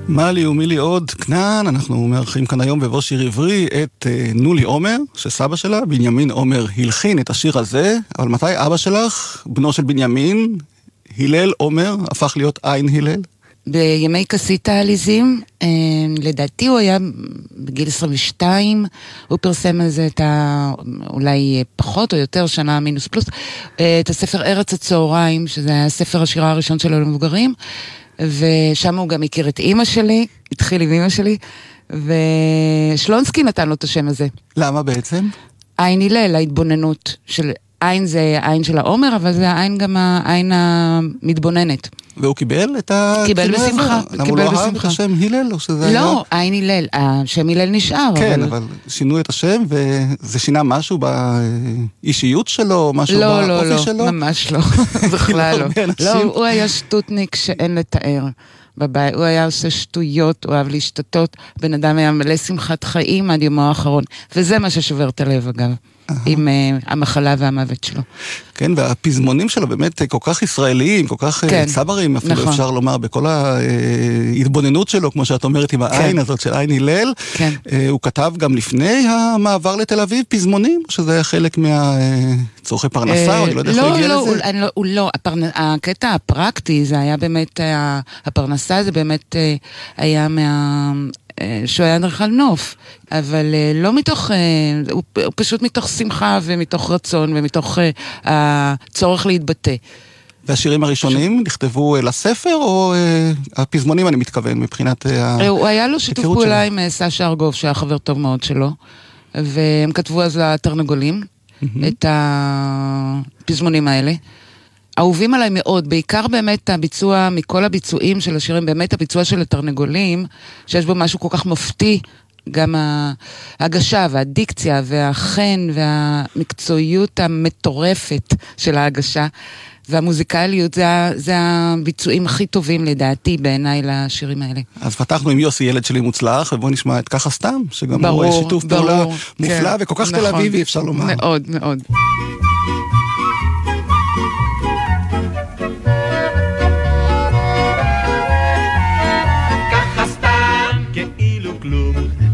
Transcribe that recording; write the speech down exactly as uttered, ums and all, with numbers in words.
מה לי ומי לי עוד כנען, אנחנו מארחים כאן היום בבוא שיר עברי את אה, נולי עומר, שסבא שלה, בנימין עומר, הלחין את השיר הזה, אבל מתי אבא שלך, בנו של בנימין, הלל עומר, הפך להיות עין הלל? בימי קסיטה העליזים, אה, לדעתי הוא היה בגיל עשרים ושתיים, הוא פרסם על זה את ה... אולי פחות או יותר שנה מינוס פלוס, אה, את הספר ארץ הצהריים, שזה היה ספר השירה הראשון שלו למבוגרים, ושם הוא גם הכיר את אמא שלי, התחיל עם אמא שלי, ושלונסקי נתן לו את השם הזה. למה בעצם? עין הלל, ההתבוננות של עין זה העין של העומר, אבל זה העין גם העין המתבוננת. והוא קיבל את ה... קיבל בשמחה. למה הוא לא אהב את השם הלל? לא, עין הלל, השם הלל נשאר. כן, אבל שינו את השם, וזה שינה משהו באישיות שלו, משהו באופי שלו? לא, לא, ממש לא, בכלל לא. לא, הוא היה שטוטניק שאין לתאר בבית, הוא היה עושה שטויות, הוא אהב להשתתות, בן אדם היה מלא שמחת חיים עד יומו האחרון, וזה מה ששובר את הלב אגב. עם uh, המחלה והמוות שלו. כן, והפזמונים שלו באמת כל כך ישראליים, כל כך כן, צברים, אפילו נכון. אפשר לומר, בכל ההתבוננות שלו, כמו שאת אומרת, עם העין כן. הזאת של עין הלל, כן. uh, הוא כתב גם לפני המעבר לתל אביב פזמונים, שזה היה חלק מהצורכי פרנסה, או אני לא יודע איך לא, הוא הגיע לא, לזה? לא, הוא לא, הפרנ... הקטע הפרקטי, זה היה באמת, הפרנסה זה באמת היה מה... שהוא היה אדריכל נוף, אבל לא מתוך, הוא פשוט מתוך שמחה ומתוך רצון ומתוך הצורך להתבטא. והשירים הראשונים נכתבו לספר או הפזמונים אני מתכוון מבחינת הכירות שלו? הוא היה לו שיתוף פעולה עם סשה ארגוב שהיה חבר טוב מאוד שלו, והם כתבו אז לתרנגולים את הפזמונים האלה. אהובים עליי מאוד, בעיקר באמת הביצוע, מכל הביצועים של השירים, באמת הביצוע של התרנגולים, שיש בו משהו כל כך מופתי, גם ההגשה והדיקציה והחן והמקצועיות המטורפת של ההגשה, והמוזיקליות, זה, זה הביצועים הכי טובים לדעתי בעיניי לשירים האלה. אז פתחנו עם יוסי, ילד שלי מוצלח, ובואו נשמע את ככה סתם, שגם ברור, הוא שיתוף ברור, פעולה כן, מופלא וכל כך נכון, תל אביבי אפשר לומר. מאוד מאוד.